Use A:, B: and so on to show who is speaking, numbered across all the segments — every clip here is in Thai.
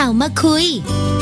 A: าวมาคุย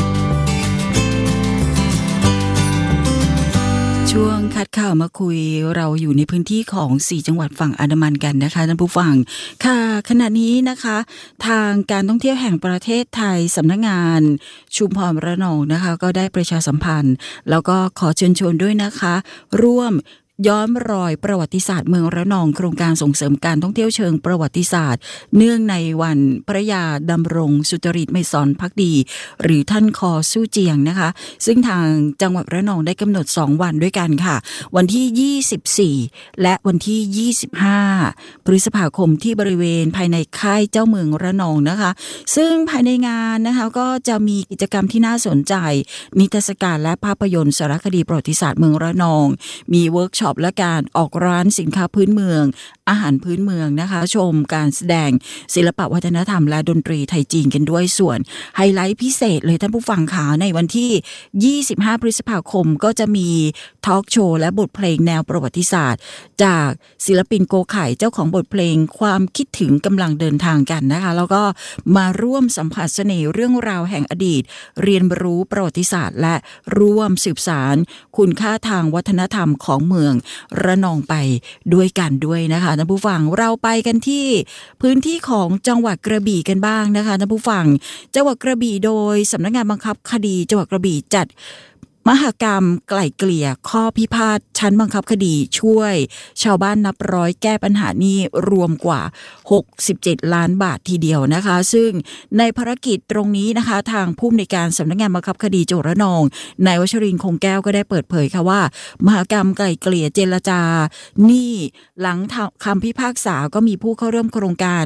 B: ช่วงคัดข่าวมาคุยเราอยู่ในพื้นที่ของ4จังหวัดฝั่งอันดามันกันนะคะท่านผู้ฟังค่ะขณะนี้นะคะทางการท่องเที่ยวแห่งประเทศไทยสำนักงานชุมพรระนองนะคะก็ได้ประชาสัมพันธ์แล้วก็ขอเชิญชวนด้วยนะคะร่วมย้อนรอยประวัติศาสตร์เมืองระนองโครงการส่งเสริมการท่องเที่ยวเชิงประวัติศาสตร์เนื่องในวันพระยาดำรงสุจริตไมยสอนภักดีหรือท่านคอสู้เจียงนะคะซึ่งทางจังหวัดระนองได้กำหนด2วันด้วยกันค่ะวันที่24และวันที่25พฤษภาคมที่บริเวณภายในค่ายเจ้าเมืองระนองนะคะซึ่งภายในงานนะคะก็จะมีกิจกรรมที่น่าสนใจนิทรรศการและภาพยนตร์สารคดีประวัติศาสตร์เมืองระนองมีเวิร์กช็อปและการออกร้านสินค้าพื้นเมืองอาหารพื้นเมืองนะคะชมการแสดงศิลปวัฒนธรรมและดนตรีไทยจีนกันด้วยส่วนไฮไลท์พิเศษเลยท่านผู้ฟังขาในวันที่25พฤษภาคมก็จะมีทอล์กโชว์และบทเพลงแนวประวัติศาสตร์จากศิลปินโกไข่เจ้าของบทเพลงความคิดถึงกำลังเดินทางกันนะคะแล้วก็มาร่วมสัมผัสเสน่ห์เรื่องราวแห่งอดีตเรียนรู้ประวัติศาสตร์และร่วมสืบสานคุณค่าทางวัฒนธรรมของเมืองระนองไปด้วยกันด้วยนะคะท่านผู้ฟังเราไปกันที่พื้นที่ของจังหวัดกระบี่กันบ้างนะคะท่านผู้ฟังจังหวัดกระบี่โดยสำนักงานบังคับคดีจังหวัดกระบี่จัดมหกรรมไกล่เกลี่ยข้อพิพาทชั้นบังคับคดีช่วยชาวบ้านนับร้อยแก้ปัญหานี้รวมกว่า67ล้านบาททีเดียวนะคะซึ่งในภารกิจตรงนี้นะคะทางผู้อำนวยการสำนักงานบังคับคดีจังหวัดระนองนายวชรินทร์คงแก้วก็ได้เปิดเผยค่ะว่ามหกรรมไกล่เกลี่ยเจรจานี่หลังคำพิพากษาก็มีผู้เข้าร่วมโครงการ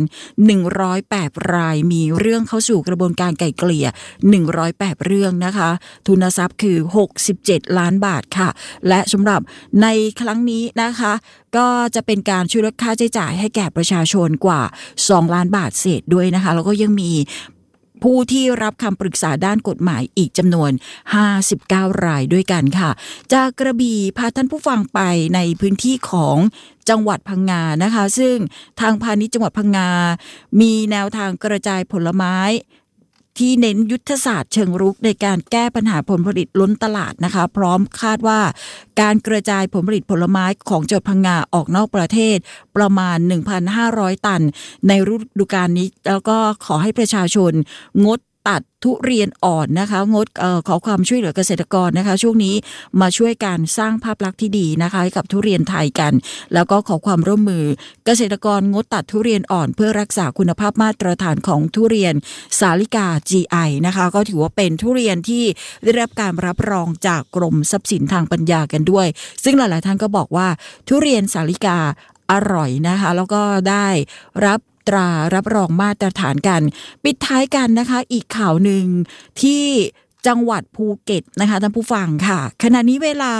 B: 108รายมีเรื่องเข้าสู่กระบวนการไกล่เกลี่ย108เรื่องนะคะทุนทรัพย์คือ67ล้านบาทค่ะและสำหรับในครั้งนี้นะคะก็จะเป็นการช่วยลดค่าใช้จ่ายให้แก่ประชาชนกว่า2ล้านบาทเศษด้วยนะคะแล้วก็ยังมีผู้ที่รับคำปรึกษาด้านกฎหมายอีกจำนวน59รายด้วยกันค่ะจากกระบี่พาท่านผู้ฟังไปในพื้นที่ของจังหวัดพังงานะคะซึ่งทางพาณิชย์จังหวัดพังงามีแนวทางกระจายผลไม้ที่เน้นยุทธศาสตร์เชิงรุกในการแก้ปัญหาผลผลิตล้นตลาดนะคะพร้อมคาดว่าการกระจายผลผลิตผลไม้ของจังหวัดพังงาออกนอกประเทศประมาณ 1,500 ตันในฤดูกาลนี้แล้วก็ขอให้ประชาชนงดตัดทุเรียนอ่อนนะคะงดขอความช่วยเหลือเกษตรกรนะคะช่วงนี้มาช่วยการสร้างภาพลักษณ์ที่ดีนะคะให้กับทุเรียนไทยกันแล้วก็ขอความร่วมมือเกษตรกรงดตัดทุเรียนอ่อนเพื่อรักษาคุณภาพมาตรฐานของทุเรียนสาลิกา GI นะคะก็ถือว่าเป็นทุเรียนที่ได้รับการรับรองจากกรมทรัพย์สินทางปัญญากันด้วยซึ่งหลายๆท่านก็บอกว่าทุเรียนสาลิกาอร่อยนะคะแล้วก็ได้รับรองมาตรฐานกันปิดท้ายกันนะคะอีกข่าวหนึ่งที่จังหวัดภูเก็ตนะคะท่านผู้ฟังค่ะขณะนี้เวลา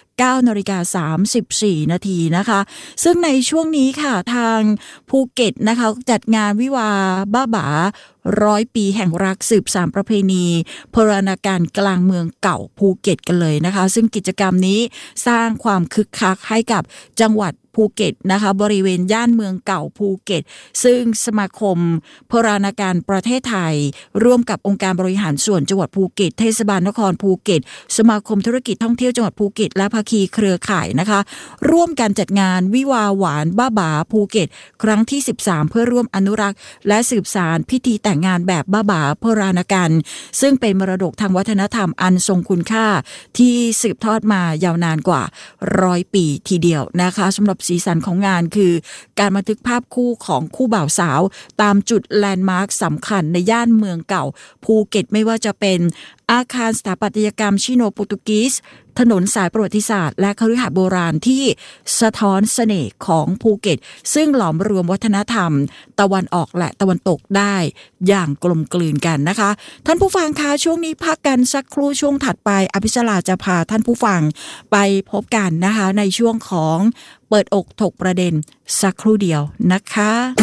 B: 9:34 นาทีนะคะซึ่งในช่วงนี้ค่ะทางภูเก็ตนะคะจัดงานวิวาบ้าบา100 ปีแห่งรักสืบสานประเพณีโบราณกาลกลางเมืองเก่าภูเก็ตกันเลยนะคะซึ่งกิจกรรมนี้สร้างความคึกคักให้กับจังหวัดภูเก็ตนะคะบริเวณย่านเมืองเก่าภูเก็ตซึ่งสมาคมโบราณกาลประเทศไทยร่วมกับองค์การบริหารส่วนจังหวัดภูเก็ตเทศบาลนครภูเก็ตสมาคมธุรกิจท่องเที่ยวจังหวัดภูเก็ตและภาคีเครือข่ายนะคะร่วมกันจัดงานวิวาหวานบ้าบาภูเก็ตครั้งที่13เพื่อร่วมอนุรักษ์และสืบสานพิธีแต่งงานแบบบ้าบาโบราณกาลซึ่งเป็นมรดกทางวัฒนธรรมอันทรงคุณค่าที่สืบทอดมายาวนานกว่า100 ปีทีเดียวนะคะสำหรับสีสันของงานคือการบันทึกภาพคู่ของคู่บ่าวสาวตามจุดแลนด์มาร์คสำคัญในย่านเมืองเก่าภูเก็ตไม่ว่าจะเป็นอาคารสถาปัตยกรรมชิโนโปรตุกีสถนนสายประวัติศาสตร์และคฤหาสน์โบราณที่สะท้อนเสน่ห์ของภูเก็ตซึ่งหลอมรวมวัฒนธรรมตะวันออกและตะวันตกได้อย่างกลมกลืนกันนะคะท่านผู้ฟังคะช่วงนี้พักกันสักครู่ช่วงถัดไปอภิชลาจะพาท่านผู้ฟังไปพบกันนะคะในช่วงของเปิดอกถกประเด็นสักครู่เดียวนะคะ